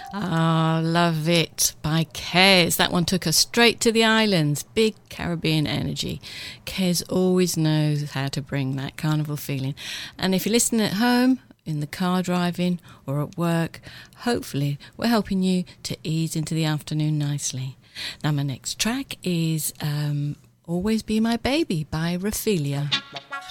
Ah, love it by Kez. That one took us straight to the islands. Big Caribbean energy. Kez always knows how to bring that carnival feeling. And if you're listening at home, in the car driving or at work, hopefully we're helping you to ease into the afternoon nicely. Now my next track is Always Be My Baby by Raphelia.